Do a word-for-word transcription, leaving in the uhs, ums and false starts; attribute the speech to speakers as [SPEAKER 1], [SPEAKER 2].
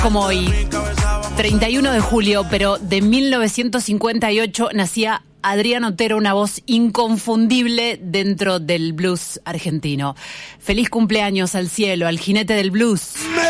[SPEAKER 1] como hoy, treinta y uno de julio, pero de mil novecientos cincuenta y ocho, nacía Adrián Otero, una voz inconfundible dentro del blues argentino. Feliz cumpleaños al cielo, al jinete del blues.